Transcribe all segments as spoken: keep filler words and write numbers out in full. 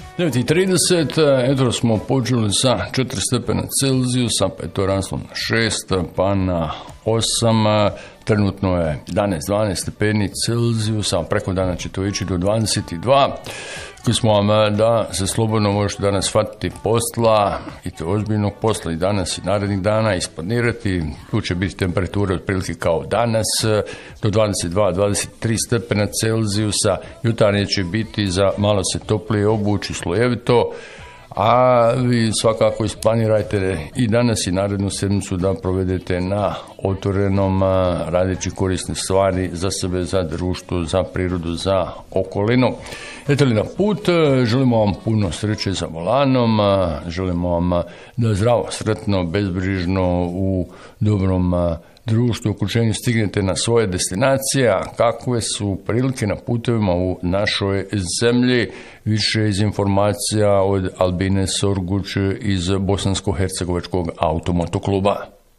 devet i trideset, eto smo počeli sa četiri stepena Celzijusa, pa je to raslo na šest, pa na osam, trenutno je jedanaest dvanaest stepeni Celzijusa, preko dana će to ići do dvadeset dva. Koji smo vam da se slobodno možete danas shvatiti posla, i to ozbiljnog posla i danas i narednih dana, isplanirati. Tu će biti temperatura otprilike kao danas, do dvadeset dva dvadeset tri stepena Celzijusa. Jutarnje će biti za malo se toplije obući, slojevito, a vi svakako isplanirajte i danas i narednu sedmicu da provedete na otvorenom, radeći korisne stvari za sebe, za društvo, za prirodu, za okolinu. Eto li na put, želimo vam puno sreće za volanom, želimo vam da zdravo, sretno, bezbrižno, u dobrom društvu, okruženju stignete na svoje destinacije, a kakve su prilike na putevima u našoj zemlji. Više iz informacija od Albine Sorguć iz Bosansko-hercegovačkog automotokluba.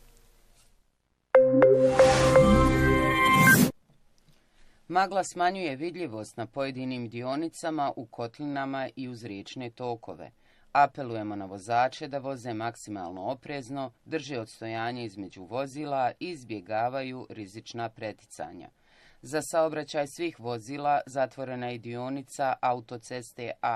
Magla smanjuje vidljivost na pojedinim dionicama u kotlinama i uz riječne tokove. Apelujemo na vozače da voze maksimalno oprezno, drže odstojanje između vozila i izbjegavaju rizična preticanja. Za saobraćaj svih vozila zatvorena je dionica autoceste A